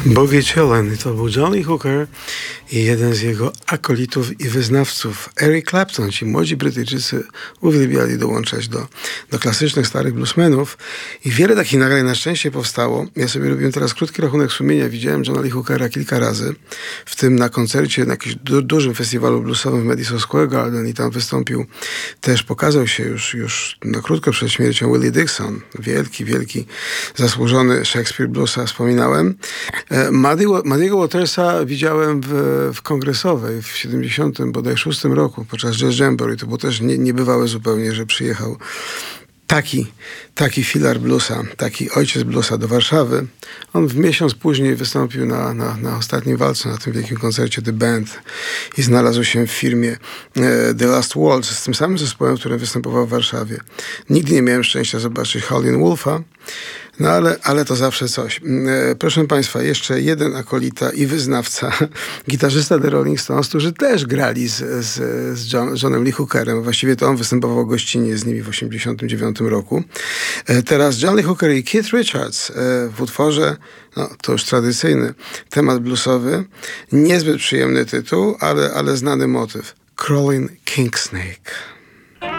Bogey Chillen to był John Lee Hooker i jeden z jego akolitów i wyznawców, Eric Clapton. Ci młodzi Brytyjczycy uwielbiali dołączać do klasycznych, starych bluesmenów i wiele takich nagrań na szczęście powstało. Ja sobie robiłem teraz krótki rachunek sumienia. Widziałem Johna Lee Hookera kilka razy, w tym na koncercie na jakimś dużym festiwalu bluesowym w Madison Square Garden i tam wystąpił też, pokazał się już na krótko przed śmiercią Willie Dixon. Wielki, zasłużony Shakespeare bluesa, wspominałem. Muddy'ego Watersa widziałem w Kongresowej w 76 roku podczas Jazz Jamboree. To było też niebywałe zupełnie, że przyjechał taki filar bluesa, taki ojciec bluesa do Warszawy. On w miesiąc później wystąpił na ostatnim walcu, na tym wielkim koncercie The Band i znalazł się w firmie The Last Waltz z tym samym zespołem, w którym występował w Warszawie. Nigdy nie miałem szczęścia zobaczyć Howlin' Wolfa, no ale to zawsze coś. Proszę Państwa, jeszcze jeden akolita i wyznawca, gitarzysta The Rolling Stones, którzy też grali z Johnem Lee Hookerem. Właściwie to on występował gościnnie z nimi w 1989 roku. Teraz John Lee Hooker i Keith Richards w utworze, no to już tradycyjny temat bluesowy, niezbyt przyjemny tytuł, ale znany motyw. Crawling King Snake.